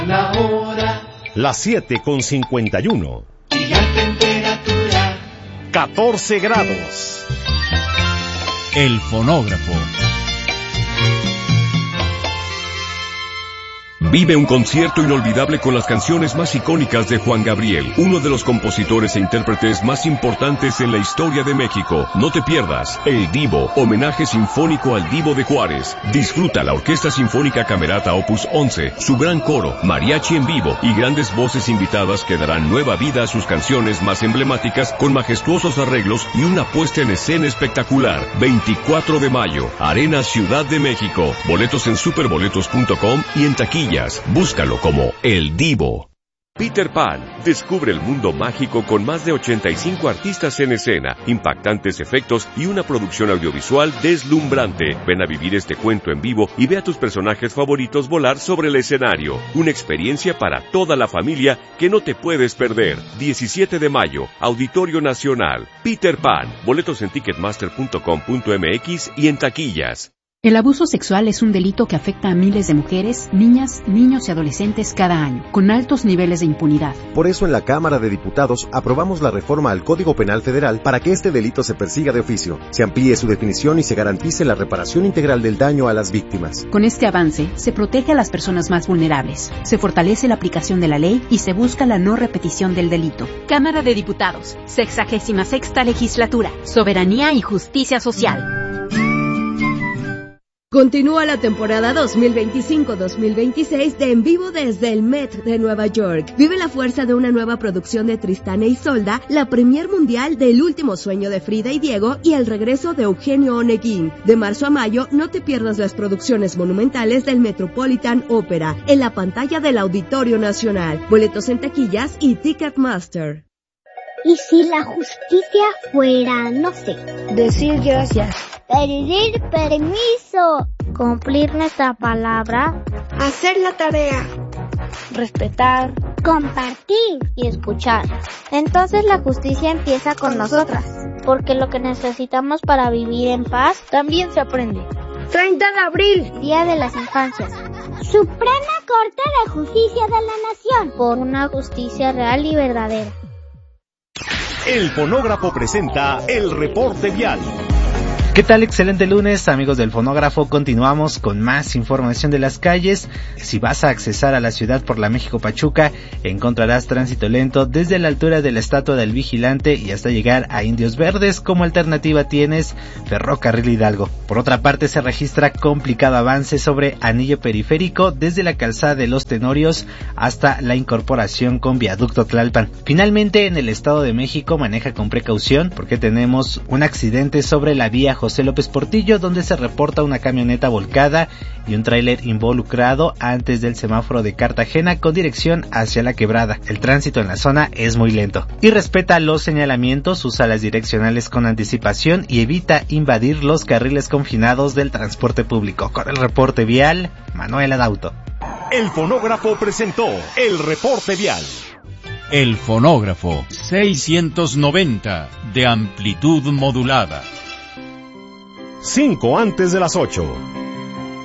La hora. Las 7:51. Y la temperatura. 14 grados. El fonógrafo. Vive un concierto inolvidable con las canciones más icónicas de Juan Gabriel, uno de los compositores e intérpretes más importantes en la historia de México. No te pierdas El Divo, homenaje sinfónico al Divo de Juárez. Disfruta la Orquesta Sinfónica Camerata Opus 11, su gran coro, mariachi en vivo y grandes voces invitadas que darán nueva vida a sus canciones más emblemáticas con majestuosos arreglos y una puesta en escena espectacular. 24 de mayo, Arena Ciudad de México. Boletos en superboletos.com y en taquilla. Búscalo como El Divo. Peter Pan descubre el mundo mágico con más de 85 artistas en escena, impactantes efectos y una producción audiovisual deslumbrante. Ven a vivir este cuento en vivo y ve a tus personajes favoritos volar sobre el escenario. Una experiencia para toda la familia que no te puedes perder. 17 de mayo, Auditorio Nacional. Peter Pan. Boletos en ticketmaster.com.mx y en taquillas. El abuso sexual es un delito que afecta a miles de mujeres, niñas, niños y adolescentes cada año, con altos niveles de impunidad. Por eso en la Cámara de Diputados aprobamos la reforma al Código Penal Federal para que este delito se persiga de oficio, se amplíe su definición y se garantice la reparación integral del daño a las víctimas. Con este avance, se protege a las personas más vulnerables, se fortalece la aplicación de la ley y se busca la no repetición del delito. Cámara de Diputados, 66ª Legislatura, Soberanía y Justicia Social. Continúa la temporada 2025-2026 de En Vivo desde el Met de Nueva York. Vive la fuerza de una nueva producción de Tristán e Isolda, la premier mundial del Último Sueño de Frida y Diego y el regreso de Eugenio Oneguín. De marzo a mayo, no te pierdas las producciones monumentales del Metropolitan Opera en la pantalla del Auditorio Nacional. Boletos en taquillas y Ticketmaster. ¿Y si la justicia fuera, no sé, decir gracias, pedir permiso, cumplir nuestra palabra, hacer la tarea, respetar, compartir y escuchar? Entonces la justicia empieza con nosotras, porque lo que necesitamos para vivir en paz también se aprende. 30 de abril, Día de las Infancias. Suprema Corte de Justicia de la Nación, por una justicia real y verdadera. El fonógrafo presenta el reporte vial. ¿Qué tal? Excelente lunes, amigos del fonógrafo. Continuamos con más información de las calles. Si vas a accesar a la ciudad por la México Pachuca, encontrarás tránsito lento desde la altura de la Estatua del Vigilante y hasta llegar a Indios Verdes. Como alternativa tienes Ferrocarril Hidalgo. Por otra parte, se registra complicado avance sobre Anillo Periférico desde la calzada de Los Tenorios hasta la incorporación con Viaducto Tlalpan. Finalmente, en el Estado de México, maneja con precaución porque tenemos un accidente sobre la vía José López Portillo, donde se reporta una camioneta volcada y un tráiler involucrado antes del semáforo de Cartagena con dirección hacia la Quebrada. El tránsito en la zona es muy lento. Y respeta los señalamientos, usa las direccionales con anticipación y evita invadir los carriles confinados del transporte público. Con el reporte vial, Manuel Adauto. El fonógrafo presentó el reporte vial. El fonógrafo 690 de amplitud modulada. 5 antes de las 8.